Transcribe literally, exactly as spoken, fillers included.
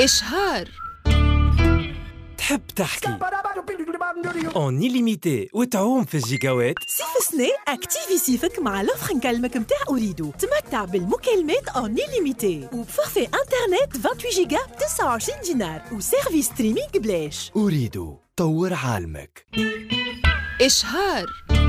إشهار. تحب تحكي اون إليميتي وتعوم في الجيجاوات؟ صيف سنة اكتيفي صيفك مع لوفر نكلمك متاع أوريدو. تمتع بالمكالمات اون إليميتي وبفورفي انترنت ثمانية وعشرين جيجا ب تسعة وعشرين دينار وسيرفيس ستريمينغ بلاش. أريد طور عالمك. إشهار.